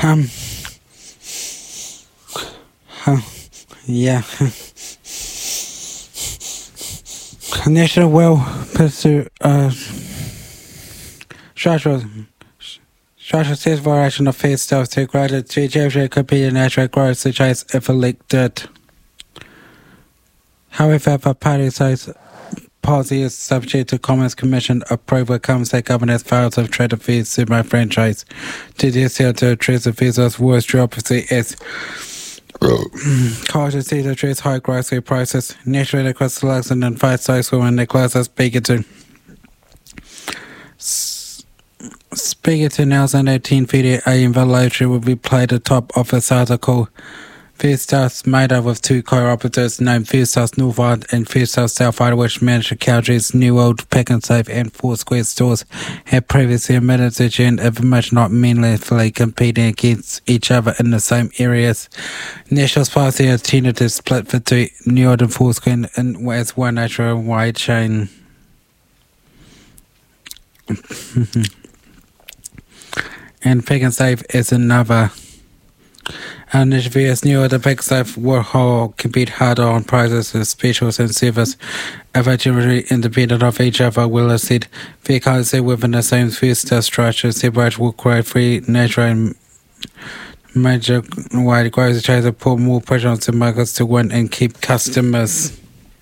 Um, yeah. National will pursue structural ceasefire action of phase stuff to grant to Georgia competing natural growth such as if elected. However, the party size policy is subject to Commerce Commission approval. Comes that government files of trade affairs semi franchise to this year to address the visas worst bureaucracy as cautious to address high grocery prices. Naturally across the Luxon and 5 size women the classes speaking to Nelson 18 video in the live stream will be played at the top of this article. Foodstuffs made up of 2 cooperatives named Foodstuffs Northard and Foodstuffs Southard, which manage Calgary's New Old Pick and Save and Foursquare stores, have previously admitted to joint information not meaningfully competing against each other in the same areas. National's policy has tended to split the 2 New Old and Foursquare as one natural wide chain. And Pick and Save is another. And the various New Order Pick Safe will compete harder on prices and specials and service. If they generally independent of each other, will have said they can't say within the same first structure, separate will create free, natural and major wide grocery chains and put more pressure on the markets to win and keep customers.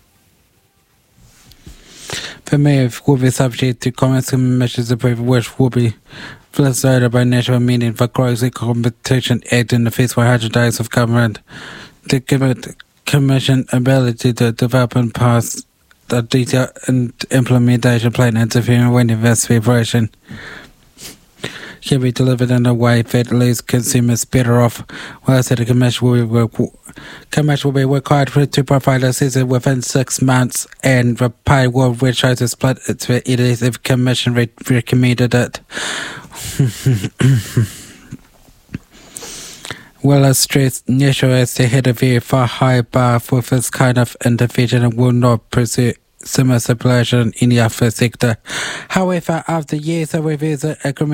For me, it will be subject to Commerce Commission's approval, which will be facilitated by national meaning the Grocery Competition Act in the first 100 days of government to give it Commission ability to develop and pass the detailed implementation plan interfering with investment operation can be delivered in a way that leaves consumers better off. Well, I said the Commission will be required to provide a season within 6 months, and the pay will try to split it to it if Commission recommended it. Well, as stressed, National has to hit a very far high bar for this kind of intervention and will not pursue similar stipulation in any other sector. However, after years of reviews, agreement